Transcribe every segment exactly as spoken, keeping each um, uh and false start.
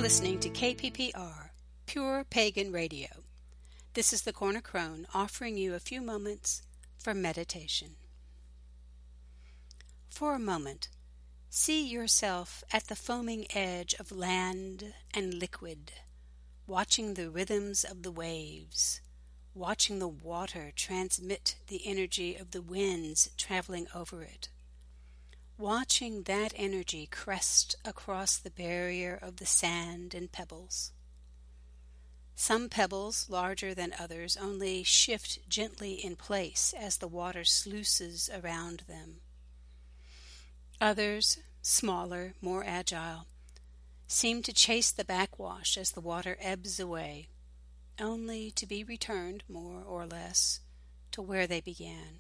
listening to K P P R, Pure Pagan Radio. This is the Corner Crone offering you a few moments for meditation. For a moment, see yourself at the foaming edge of land and liquid, watching the rhythms of the waves, watching the water transmit the energy of the winds traveling over it, watching that energy crest across the barrier of the sand and pebbles. Some pebbles, larger than others, only shift gently in place as the water sluices around them. Others, smaller, more agile, seem to chase the backwash as the water ebbs away, only to be returned, more or less, to where they began.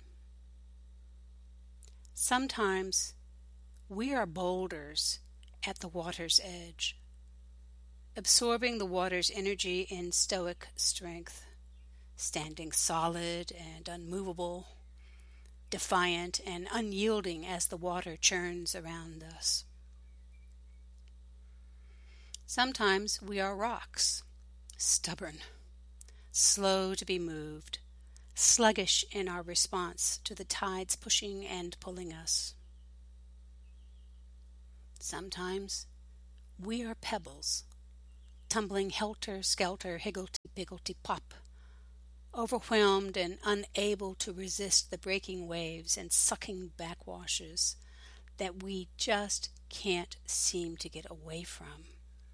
Sometimes we are boulders at the water's edge, absorbing the water's energy in stoic strength, standing solid and unmovable, defiant and unyielding as the water churns around us. Sometimes we are rocks, stubborn, slow to be moved, sluggish in our response to the tides pushing and pulling us. Sometimes we are pebbles, tumbling helter-skelter, higgledy-piggledy-pop, overwhelmed and unable to resist the breaking waves and sucking backwashes that we just can't seem to get away from.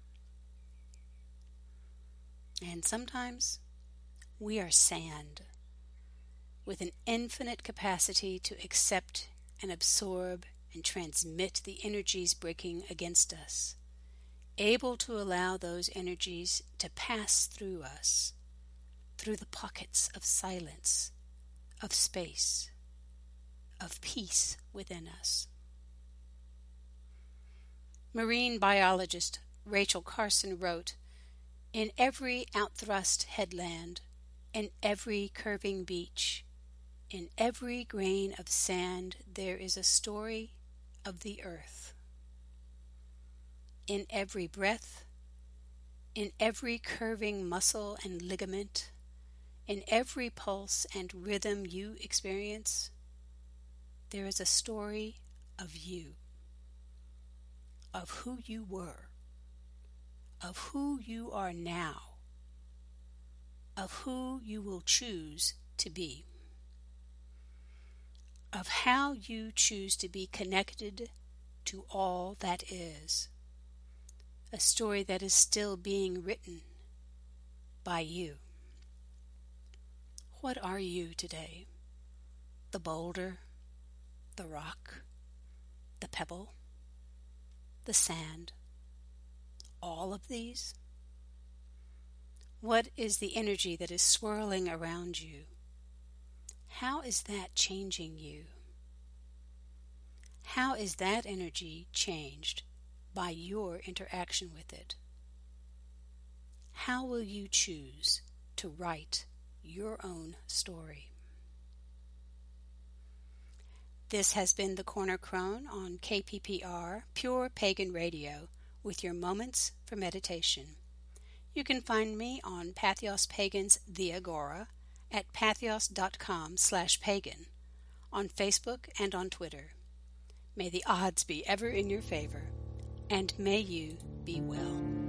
And sometimes we are sand, with an infinite capacity to accept and absorb and transmit the energies breaking against us, able to allow those energies to pass through us, through the pockets of silence, of space, of peace within us. Marine biologist Rachel Carson wrote, "In every outthrust headland, in every curving beach, in every grain of sand, there is a story of the earth. In every breath, in every curving muscle and ligament, in every pulse and rhythm you experience, there is a story of you, of who you were, of who you are now, of who you will choose to be, of how you choose to be connected to all that is, a story that is still being written by you." What are you today? The boulder, the rock, the pebble, the sand, all of these? What is the energy that is swirling around you? How is that changing you? How is that energy changed by your interaction with it? How will you choose to write your own story? This has been the Corner Crone on K P P R, Pure Pagan Radio, with your moments for meditation. You can find me on Patheos Pagan's The Agora at patheos.com slash pagan, on Facebook and on Twitter. May the odds be ever in your favor, and may you be well.